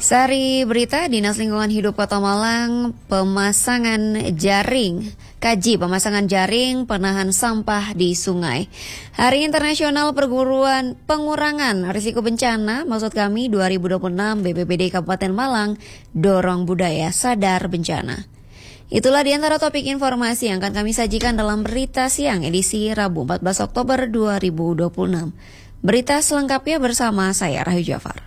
Sari berita, Dinas Lingkungan Hidup Kota Malang kaji pemasangan jaring penahan sampah di sungai. Hari Internasional Pengurangan Risiko Bencana, maksud kami 2026 BPBD Kabupaten Malang, dorong budaya sadar bencana. Itulah di antara topik informasi yang akan kami sajikan dalam Berita Siang edisi Rabu 14 Oktober 2026. Berita selengkapnya bersama saya Rahayu Jafar.